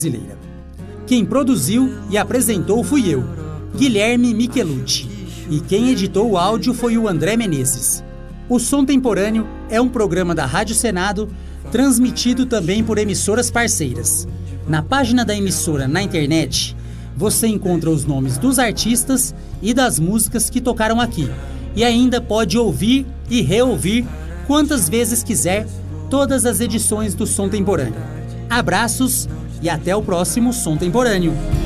brasileira. Quem produziu e apresentou fui eu, Guilherme Michelucci, e quem editou o áudio foi o André Menezes. O Som Temporâneo é um programa da Rádio Senado, transmitido também por emissoras parceiras. Na página da emissora na internet, você encontra os nomes dos artistas e das músicas que tocaram aqui, e ainda pode ouvir e reouvir quantas vezes quiser todas as edições do Som Temporâneo. Abraços e até o próximo Som Temporâneo.